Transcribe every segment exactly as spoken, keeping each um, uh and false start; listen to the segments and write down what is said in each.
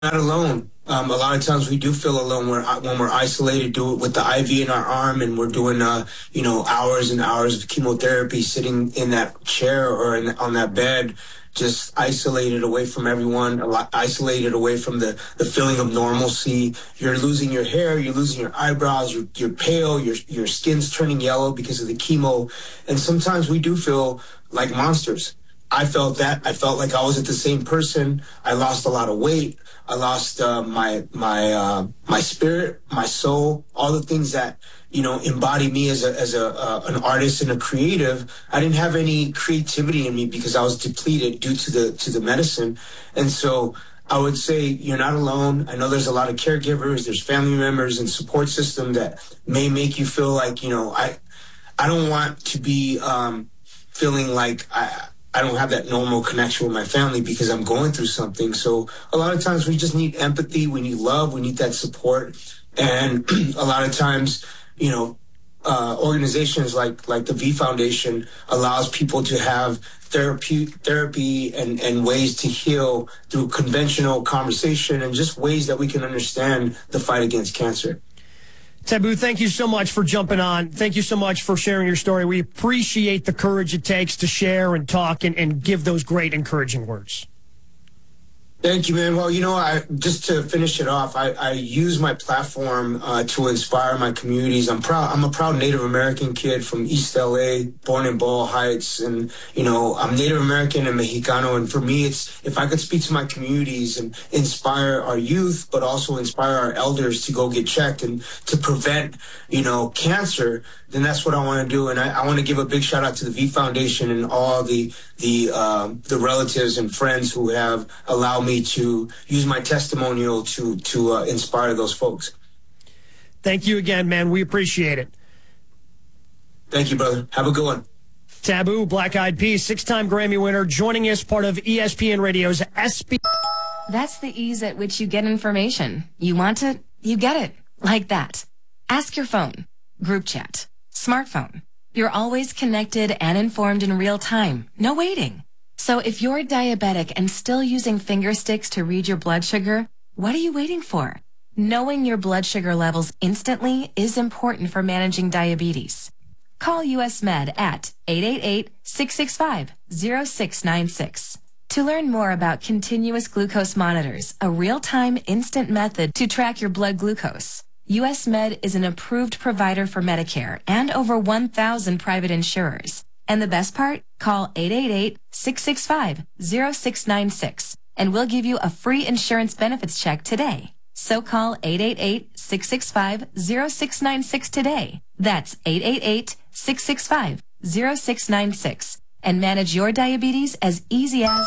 not alone. Um, a lot of times we do feel alone when, when we're isolated, do it with the I V in our arm, and we're doing, uh, you know, hours and hours of chemotherapy, sitting in that chair or in, on that bed, just isolated away from everyone, a lot, isolated away from the, the feeling of normalcy. You're losing your hair, you're losing your eyebrows, you're, you're pale, your, your skin's turning yellow because of the chemo. And sometimes we do feel like monsters. I felt that. I felt like I wasn't the same person. I lost a lot of weight. I lost uh, my my uh, my spirit, my soul, all the things that, you know, embody me as a as a uh, an artist and a creative. I didn't have any creativity in me because I was depleted due to the to the medicine. And so I would say you're not alone. I know there's a lot of caregivers, there's family members and support system that may make you feel like, you know, I I don't want to be um, feeling like I. I don't have that normal connection with my family because I'm going through something. So a lot of times we just need empathy. We need love. We need that support. And a lot of times, you know, uh, organizations like, like the V Foundation allows people to have therapy, therapy and, and ways to heal through conventional conversation and just ways that we can understand the fight against cancer. Taboo, thank you so much for jumping on. Thank you so much for sharing your story. We appreciate the courage it takes to share and talk and, and give those great encouraging words. Thank you, man. Well, you know, I just to finish it off, I, I use my platform uh, to inspire my communities. I'm proud. I'm a proud Native American kid from East L A, born in Boyle Heights, and you know, I'm Native American and Mexicano. And for me, it's if I could speak to my communities and inspire our youth, but also inspire our elders to go get checked and to prevent, you know, cancer, then that's what I want to do. And I, I want to give a big shout out to the V Foundation and all the the uh, the relatives and friends who have allowed me to use my testimonial to to uh, inspire those folks. Thank you again, man. We appreciate it. Thank you, brother. Have a good one. Taboo, Black Eyed Peas, six-time Grammy winner, joining us, part of E S P N Radio's S P. That's the ease at which you get information. You want it, you get it. Like that. Ask your phone. Group chat. Smartphone. You're always connected and informed in real time. No waiting. So if you're diabetic and still using finger sticks to read your blood sugar, what are you waiting for? Knowing your blood sugar levels instantly is important for managing diabetes. Call U S Med at eight eight eight, six six five, zero six nine six. To learn more about continuous glucose monitors, a real-time instant method to track your blood glucose, U S Med is an approved provider for Medicare and over one thousand private insurers. And the best part? Call eight eight eight, six six five, zero six nine six and we'll give you a free insurance benefits check today. So call eight eight eight, six six five, zero six nine six today. That's eight eight eight, six six five, zero six nine six and manage your diabetes as easy as...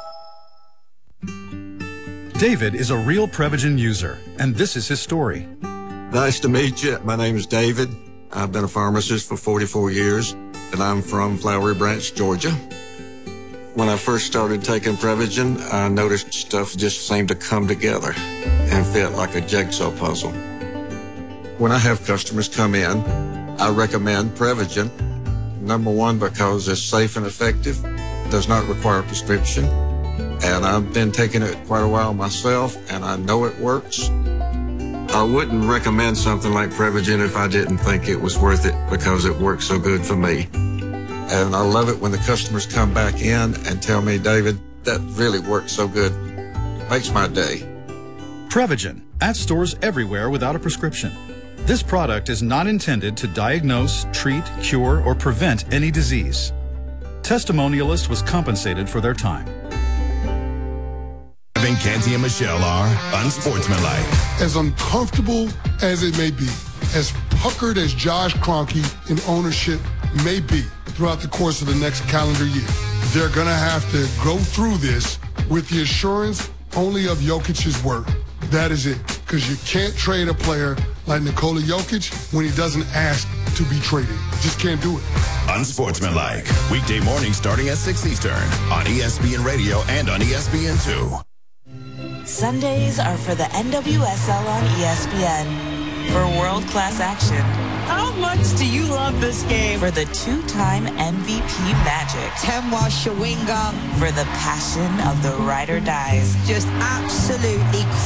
David is a real Prevagen user, and this is his story. Nice to meet you. My name is David. I've been a pharmacist for forty-four years, and I'm from Flowery Branch, Georgia. When I first started taking Prevagen, I noticed stuff just seemed to come together and fit like a jigsaw puzzle. When I have customers come in, I recommend Prevagen. Number one, because it's safe and effective, does not require a prescription, and I've been taking it quite a while myself, and I know it works. I wouldn't recommend something like Prevagen if I didn't think it was worth it because it works so good for me. And I love it when the customers come back in and tell me, David, that really works so good. It makes my day. Prevagen, at stores everywhere without a prescription. This product is not intended to diagnose, treat, cure, or prevent any disease. Testimonialist was compensated for their time. Canty and Michelle are unsportsmanlike. As uncomfortable as it may be, as puckered as Josh Kroenke in ownership may be throughout the course of the next calendar year, they're going to have to go through this with the assurance only of Jokic's word. That is it. Because you can't trade a player like Nikola Jokic when he doesn't ask to be traded. Just can't do it. Unsportsmanlike. Weekday morning starting at six Eastern on E S P N Radio and on E S P N two. Sundays are for the N W S L on E S P N. For world-class action, How much do you love this game? For the two-time M V P Magic. Temwa Shawinga. For the passion of the ride or dies. Just absolutely